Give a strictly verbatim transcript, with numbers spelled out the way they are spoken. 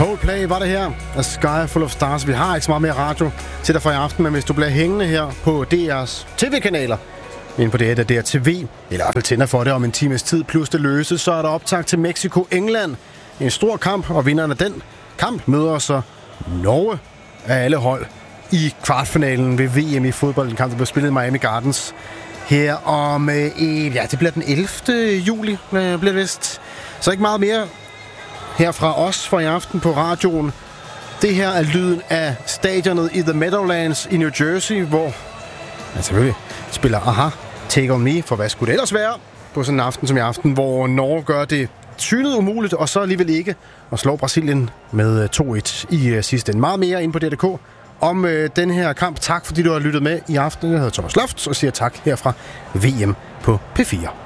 Coldplay var det her. A Sky Full of Stars. Vi har ikke så meget mere radio til dig for i aften, men hvis du bliver hængende her på D R's tv-kanaler, ind på det her D R T V, eller i hvert fald tænder for det om en times tid, plus det løses, så er der optag til Mexico-England. En stor kamp, og vinderen af den kamp møder så Norge af alle hold i kvartfinalen ved V M i fodbold. En kamp, der bliver spillet i Miami Gardens her om, øh, ja, det bliver den ellevte juli, øh, bliver det vist. Så ikke meget mere her fra os for i aften på radioen. Det her er lyden af stadionet i The Meadowlands i New Jersey, hvor man selvfølgelig spiller Aha, Take On Me, for hvad skulle det ellers være på sådan en aften som i aften, hvor Norge gør det synet umuligt, og så alligevel ikke, og slår Brasilien med to et i uh, sidste ende. Meget mere ind på D R K om uh, den her kamp. Tak fordi du har lyttet med i aften. Jeg hedder Thomas Loft, og siger tak herfra V M på P fire.